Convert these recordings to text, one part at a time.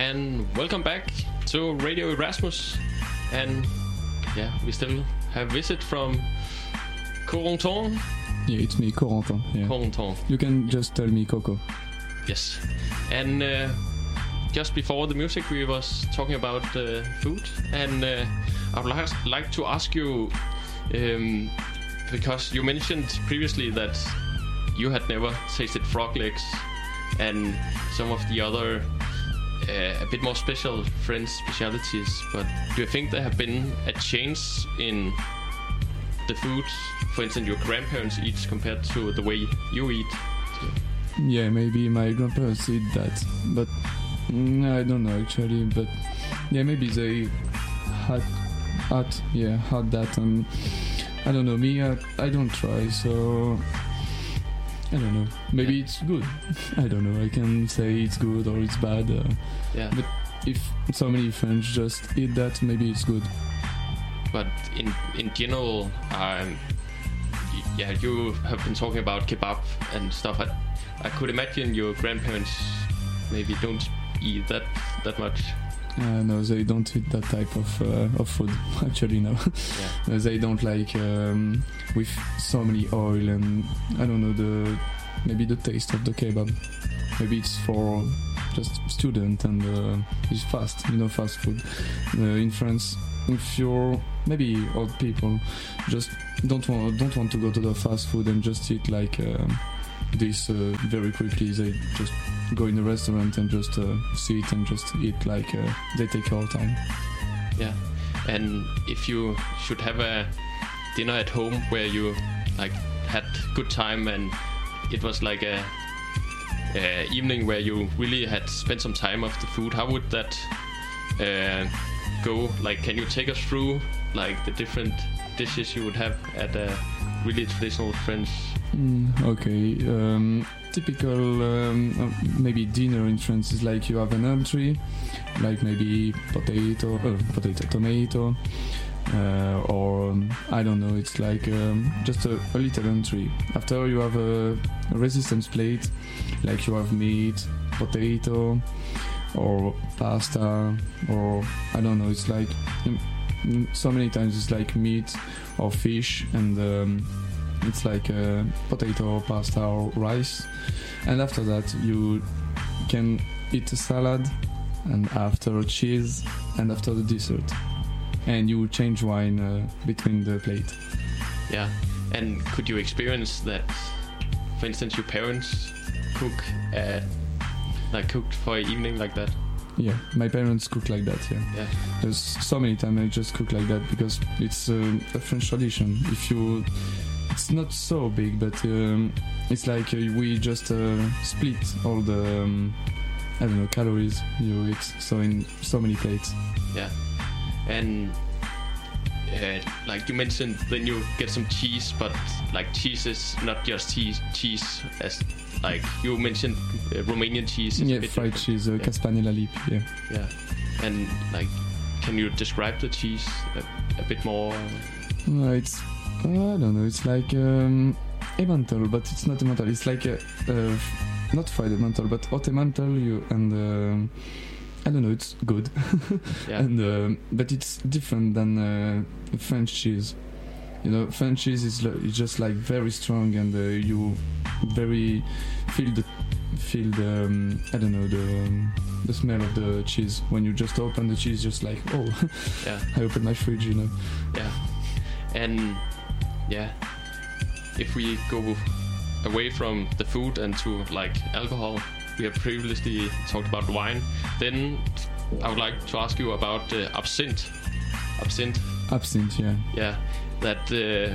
and welcome back to Radio Erasmus. And yeah, we still have visit from Corentin. Yeah, it's me, Corentin. Yeah. Corentin. You can just tell me Coco. Yes. And just before the music, we was talking about food, and I would like to ask you, because you mentioned previously that you had never tasted frog legs and some of the other a bit more special French specialities, but do you think there have been a change in the food, for instance, your grandparents eat compared to the way you eat? Yeah, maybe my grandparents eat that, but I don't know actually. But yeah, maybe they had that, and I don't know. Me, I don't try, so I don't know. Maybe it's good. I don't know. I can say it's good or it's bad. But if so many French just eat that, maybe it's good. But in general, you have been talking about kebab and stuff. I could imagine your grandparents maybe don't eat that much. No, they don't eat that type of food. Actually, no. Yeah. They don't like with so many oil, and I don't know maybe the taste of the kebab. Maybe it's for just student, and it's fast food. In France, if you're maybe old people, just don't want to go to the fast food and just eat like this very quickly. They just go in a restaurant and just sit and just eat like they take our time. Yeah, and if you should have a dinner at home where you like had good time and it was like a evening where you really had spent some time of the food, how would that go? Like, can you take us through like the different dishes you would have at a really traditional French? Okay. Typical maybe dinner in France is like you have an entree, like maybe potato, tomato, or I don't know. It's like just a little entree. After you have a resistance plate, like you have meat, potato, or pasta, or I don't know. It's like so many times it's like meat or fish, and it's like potato, pasta, or rice. And after that you can eat a salad, and after cheese, and after the dessert, and you change wine between the plate. Yeah. And could you experience that, for instance, your parents cooked for an evening like that? Yeah, my parents cook like that. Yeah. There's so many times I just cook like that because it's a French tradition. It's not so big, but it's like we just split all the I don't know, calories you eat, so in so many plates. Yeah. And like you mentioned, then you get some cheese, but like cheese is not just cheese as like you mentioned Romanian cheese. Yeah, fried cheese, Caspanella lip. Yeah. And like, can you describe the cheese a bit more? It's I don't know. It's like Emmental, but it's not Emmental. It's like not fried Emmental, but hot Emmental. And I don't know. It's good. Yeah. And but it's different than French cheese. French cheese is just like very strong, and you very feel the I don't know, the smell of the cheese when you just open the cheese. Just like, oh, yeah. I opened my fridge. Yeah. And yeah, if we go away from the food and to like alcohol, we have previously talked about wine. Then I would like to ask you about absinthe. Absinthe, yeah. Yeah, that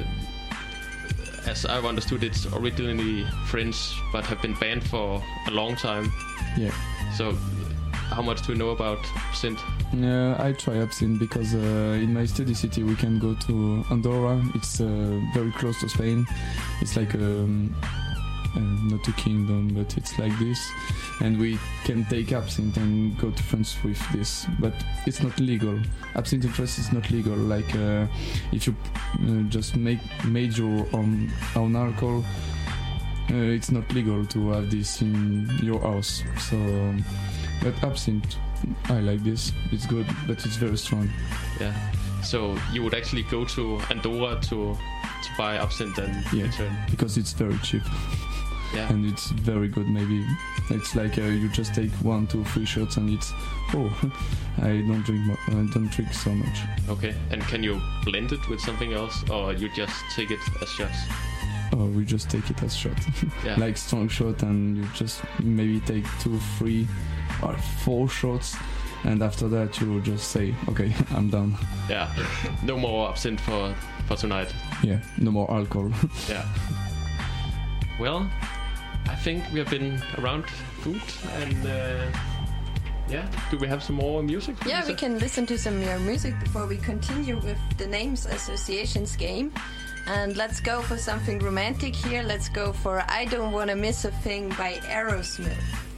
as I've understood, it's originally French but have been banned for a long time. Yeah. So how much do you know about absinthe? I try absinthe because in my study city we can go to Andorra. It's very close to Spain. It's like not a kingdom, but it's like this, and we can take absinthe and go to France with this, but it's not legal. Absinthe in France is not legal. Like if you just made your own alcohol, it's not legal to have this in your house. So But absinthe, I like this. It's good, but it's very strong. Yeah. So you would actually go to Andorra to buy absinthe and return? Because it's very cheap. Yeah. And it's very good. Maybe it's like you just take 1, 2, 3 shots and it's I don't drink so much. Okay. And can you blend it with something else, or you just take it as shots? Oh, we just take it as shot. Yeah. Like strong shot, and you just maybe take 2, 3 or 4 shots, and after that you just say, okay, I'm done. Yeah. No more absinthe for tonight. Yeah. No more alcohol. Yeah. Well, I think we have been around food, and do we have some more music? Yeah, we can listen to some more music before we continue with the Names Associations game. And let's go for something romantic here. Let's go for I Don't Wanna Miss a Thing by Aerosmith.